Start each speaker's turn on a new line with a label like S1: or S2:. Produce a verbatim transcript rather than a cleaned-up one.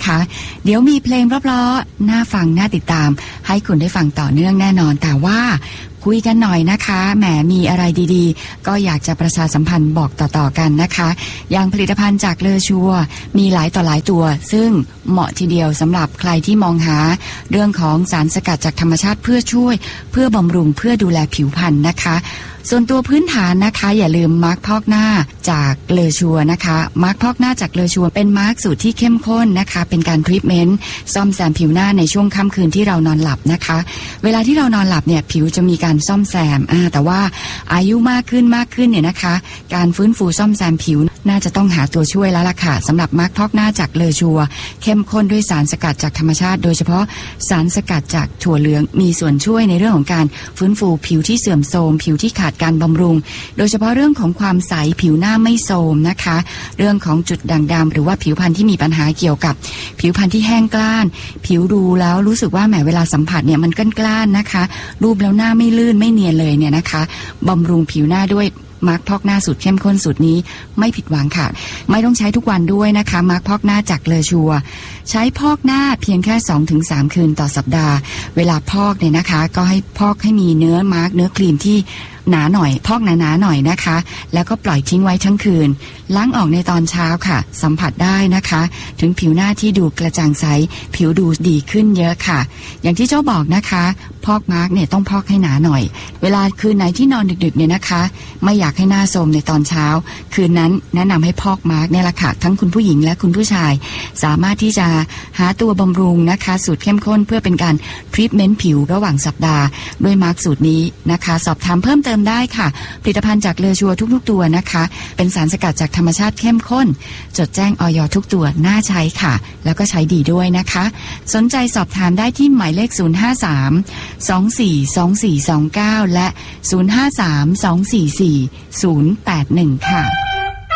S1: นะคะเดี๋ยวมีเพลงเพราะๆน่าฟังน่าติดตามให้คุณได้ฟังต่อเนื่องแน่นอนแต่ว่าคุยกันหน่อยนะคะแหมมีอะไรดีๆก็อยากจะประชาสัมพันธ์บอกต่อๆกันนะคะอย่างผลิตภัณฑ์จากเลอชัวมีหลายต่อหลายตัวซึ่งเหมาะทีเดียวสำหรับใครที่มองหาเรื่องของสารสกัดจากธรรมชาติเพื่อช่วยเพื่อบำรุงเพื่อดูแลผิวพรรณนะคะส่วนตัวพื้นฐานนะคะอย่าลืมมาร์คพอกหน้าจากเลอชัวนะคะมาร์คพอกหน้าจากเลอชัวเป็นมาร์คสูตรที่เข้มข้นนะคะเป็นการทรีทเมนต์ซ่อมแซมผิวหน้าในช่วงค่ำคืนที่เรานอนหลับนะคะเวลาที่เรานอนหลับเนี่ยผิวจะมีการซ่อมแซมอ่าแต่ว่าอายุมากขึ้นมากขึ้นเนี่ยนะคะการฟื้นฟูซ่อมแซมผิวน่าจะต้องหาตัวช่วยแล้วล่ะค่ะสำหรับมาร์คพอกหน้าจากเลอชัวเข้มข้นด้วยสารสกัดจากธรรมชาติโดยเฉพาะสารสกัดจากถั่วเหลืองมีส่วนช่วยในเรื่องของการฟื้นฟูผิวที่เสื่อมโทรมผิวที่ขาดการบำรุงโดยเฉพาะเรื่องของความใสผิวหน้าไม่โทรมนะคะเรื่องของจุดด่างดำหรือว่าผิวพรรณที่มีปัญหาเกี่ยวกับผิวพรรณที่แห้งกร้านผิวดูแล้วรู้สึกว่าแหมเวลาสัมผัสเนี่ยมันกล้านๆนะคะรูปแล้วหน้าไม่ลื่นไม่เนียนเลยเนี่ยนะคะบำรุงผิวหน้าด้วยมาร์คพอกหน้าสูตรเข้มข้นสูตรนี้ไม่ผิดหวังค่ะไม่ต้องใช้ทุกวันด้วยนะคะมาร์คพอกหน้าจากเลอชัวใช้พอกหน้าเพียงแค่ สองถึงสาม คืนต่อสัปดาห์เวลาพอกเนี่ยนะคะก็ให้พอกให้มีเนื้อมาร์คเนื้อครีมที่หนาหน่อยพอกหนาๆหน่อยนะคะแล้วก็ปล่อยทิ้งไว้ทั้งคืนล้างออกในตอนเช้าค่ะสัมผัสได้นะคะถึงผิวหน้าที่ดูกระจ่างใสผิวดูดีขึ้นเยอะค่ะอย่างที่เจ้าบอกนะคะพอกมาร์คเนี่ยต้องพอกให้หนาหน่อยเวลาคืนไหนที่นอนดึกๆเนี่ยนะคะไม่อยากให้หน้าโทรมในตอนเช้าคืนนั้นแนะนำให้พอกมาร์คเนี่ยละค่ะทั้งคุณผู้หญิงและคุณผู้ชายสามารถที่จะหาตัวบำรุงนะคะสูตรเข้มข้นเพื่อเป็นการทรีทเมนต์ผิวระหว่างสัปดาห์ด้วยมาร์คสูตรนี้นะคะสอบถามเพิ่มเติมได้ค่ะผลิตภัณฑ์จากเลอชัวทุกๆตัวนะคะเป็นสารสกัดจากธรรมชาติเข้มข้นจดแจ้งอย.ทุกตัวน่าใช้ค่ะแล้วก็ใช้ดีด้วยนะคะสนใจสอบถามได้ที่หมายเลขศูนย์ ห้า สาม สอง สี่ สอง สี่ สอง เก้าและศูนย์ ห้า สาม สอง สี่ สี่ ศูนย์ แปด หนึ่งค่ะ